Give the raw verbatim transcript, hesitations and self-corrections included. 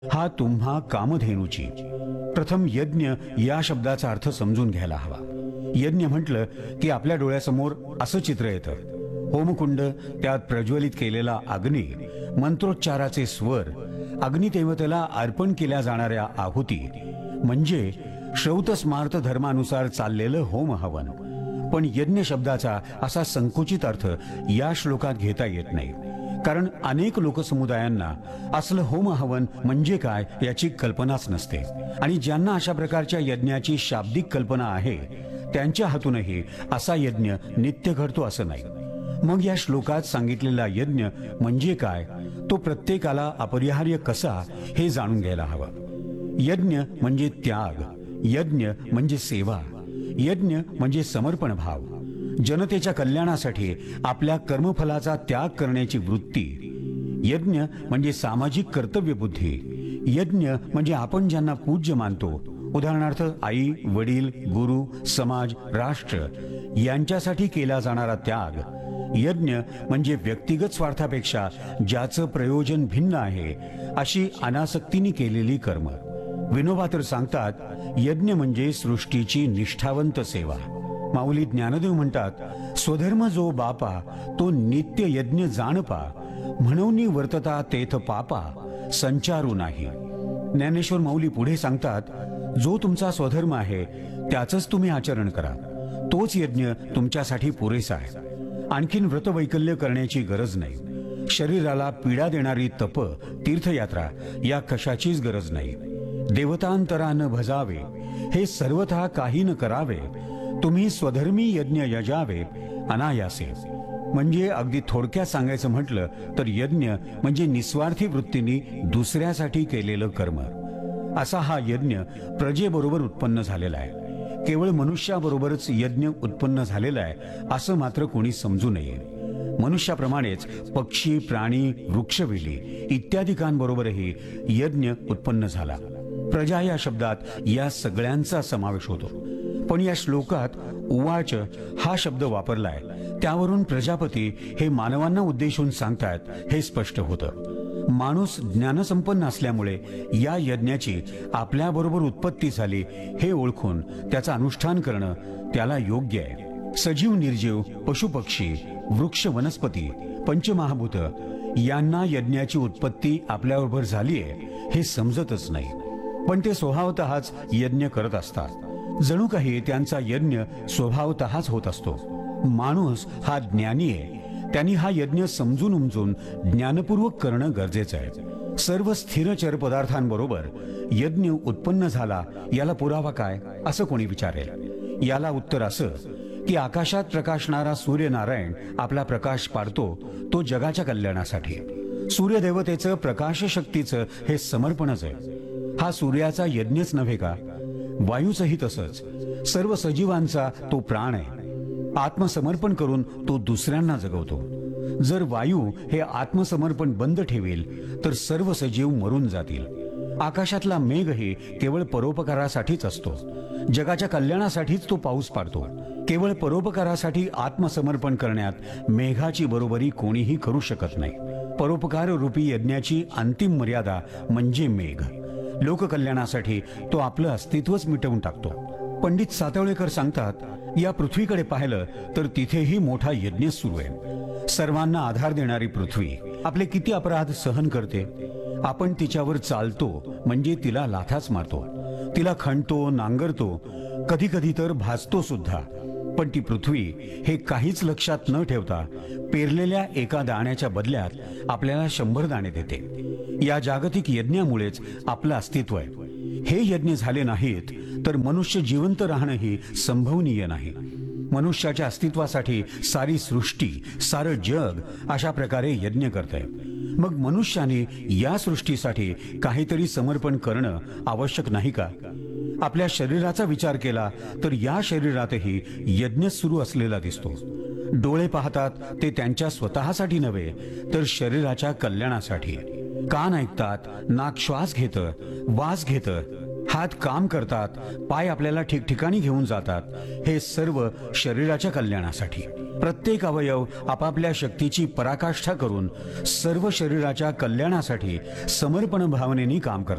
हा तुम्हा कामधेनूची. प्रथम यज्ञ या शब्दाचा अर्थ समजून घ्यायला हवा. यज्ञ म्हटलं की आपल्या डोळ्यासमोर असं चित्र येतं: होमकुंड, त्यात प्रज्वलित केलेला अग्नी, मंत्रोच्चाराचे स्वर, अग्निदेवतेला अर्पण केल्या जाणाऱ्या आहुती, म्हणजे श्रौत स्मार्त धर्मानुसार चाललेलं होम हवन. पण यज्ञ शब्दाचा असा संकुचित अर्थ या श्लोकात घेता येत नाही, कारण अनेक लोकसमुदायांना असलं होम हवन म्हणजे काय याची कल्पनाच नसते. आणि ज्यांना अशा प्रकारच्या यज्ञाची शाब्दिक कल्पना आहे त्यांच्या हातूनही असा यज्ञ नित्य घडतो असं नाही. मग या श्लोकात सांगितलेला यज्ञ म्हणजे काय, तो प्रत्येकाला अपरिहार्य कसा, हे जाणून घ्यायला हवं. यज्ञ म्हणजे त्याग, यज्ञ म्हणजे सेवा, यज्ञ म्हणजे समर्पण भाव, जनतेच्या कल्याणासाठी आपल्या कर्मफलाचा त्याग करण्याची वृत्ती. यज्ञ म्हणजे सामाजिक कर्तव्यबुद्धी. यज्ञ म्हणजे आपण ज्यांना पूज्य मानतो, उदाहरणार्थ आई, वडील, गुरु, समाज, राष्ट्र, यांच्यासाठी केला जाणारा त्याग. यज्ञ म्हणजे व्यक्तिगत स्वार्थापेक्षा ज्याचं प्रयोजन भिन्न आहे अशी अनासक्तीने केलेली कर्म. विनोबा तर सांगतात, यज्ञ म्हणजे सृष्टीची निष्ठावंत सेवा. माऊली ज्ञानदेव म्हणतात, स्वधर्म जो बापा तो नित्य यज्ञ जाणपा, म्हणून वर्तता तेथ पापा संचारू नाही. ज्ञानेश्वर माऊली पुढे सांगतात, जो तुमचा स्वधर्म आहे त्याचंच तुम्ही आचरण करा, तोच यज्ञ तुमच्यासाठी पुरेसा आहे. आणखीन व्रतवैकल्य करण्याची गरज नाही. शरीराला पीडा देणारी तप, तीर्थयात्रा या कशाचीच गरज नाही. देवतांतरा न भजावे, हे सर्वथा काही न करावे, तुम्ही स्वधर्मी यज्ञ यजावे अनायासे. म्हणजे अगदी थोडक्यात सांगायचं म्हटलं तर यज्ञ म्हणजे निस्वार्थी वृत्तीने दुसऱ्यासाठी केलेलं कर्म. असा हा यज्ञ प्रजेबरोबर उत्पन्न झालेला आहे. केवळ मनुष्याबरोबरच यज्ञ उत्पन्न झालेला आहे असं मात्र कोणी समजू नये. मनुष्याप्रमाणेच पक्षी, प्राणी, वृक्षवेली इत्यादिकांबरोबरही यज्ञ उत्पन्न झाला. प्रजा या शब्दात या सगळ्यांचा समावेश होतो. पण या श्लोकात उवाच हा शब्द वापरलाय, त्यावरून प्रजापती हे मानवांना उद्देशून सांगतात हे स्पष्ट होतं. माणूस ज्ञानसंपन्न असल्यामुळे या यज्ञाची आपल्याबरोबर उत्पत्ती झाली हे ओळखून त्याचं अनुष्ठान करणं त्याला योग्य आहे. सजीव, निर्जीव, पशुपक्षी, वृक्ष, वनस्पती, पंचमहाभूत यांना यज्ञाची उत्पत्ती आपल्याबरोबर झाली आहे हे समजतच नाही, पण ते स्वभावतःच यज्ञ करत असतात. जणू काही त्यांचा यज्ञ स्वभावतःच होत असतो. माणूस हा ज्ञानी आहे, त्यांनी हा यज्ञ समजून उमजून ज्ञानपूर्वक करणं गरजेचं आहे. सर्व स्थिरचर पदार्थांबरोबर यज्ञ उत्पन्न झाला याला पुरावा काय, असं कोणी विचारेल. याला उत्तर असं की आकाशात प्रकाशणारा सूर्यनारायण आपला प्रकाश पाडतो तो जगाच्या कल्याणासाठी. सूर्यदेवतेचं प्रकाश शक्तीचं हे समर्पणच आहे. हा सूर्याचा यज्ञच नव्हे का? वायूचंही तसंच. सर्व सजीवांचा तो प्राण आहे. आत्मसमर्पण करून तो दुसऱ्यांना जगवतो. जर वायू हे आत्मसमर्पण बंद ठेवेल तर सर्व सजीव मरून जातील. आकाशातला मेघही केवळ परोपकारासाठीच असतो. जगाच्या कल्याणासाठीच तो पाऊस पाडतो. केवळ परोपकारासाठी आत्मसमर्पण करण्यात मेघाची बरोबरी कोणीही करू शकत नाही. परोपकार रूपी यज्ञाची अंतिम मर्यादा म्हणजे मेघ. लोककल्याणासाठी तो आपलं अस्तित्वच मिटवून टाकतो. पंडित सातवळेकर सांगतात, या पृथ्वीकडे पाहिलं तर तिथेही मोठा यज्ञ सुरू आहे. सर्वांना आधार देणारी पृथ्वी आपले किती अपराध सहन करते. आपण तिच्यावर चालतो म्हणजे तिला लाथाच मारतो, तिला खणतो, नांगरतो, कधी कधी तर भाजतो सुद्धा. पण ती पृथ्वी हे काहीच लक्षात न ठेवता पेरलेल्या एका दाण्याच्या बदल्यात आपल्याला शंभर दाणे देते. या जागतिक यज्ञामुळेच आपलं अस्तित्व आहे. हे यज्ञ झाले नाहीत तर मनुष्य जिवंत राहणंही संभवनीय नाही. मनुष्याच्या अस्तित्वासाठी सारी सृष्टी, सारं जग अशा प्रकारे यज्ञ करतंय. मग मनुष्याने या सृष्टीसाठी काहीतरी समर्पण करणं आवश्यक नाही का? आपल्या शरीराचा विचार केला तर या शरीरातही यज्ञ सुरू असलेला दिसतो. डोळे पाहतात ते त्यांच्या स्वतःसाठी नव्हे तर शरीराच्या कल्याणासाठी. कान ऐकतात, नाक श्वास घेतं, वास घेतं, हात काम करतात, पाय आपल्याला ठिकठिकाणी घेऊन जातात, हे सर्व शरीराच्या कल्याणासाठी. प्रत्येक अवयव आपापल्या शक्तीची पराकाष्ठा करून सर्व शरीराच्या कल्याणासाठी समर्पण भावनेने काम करतात.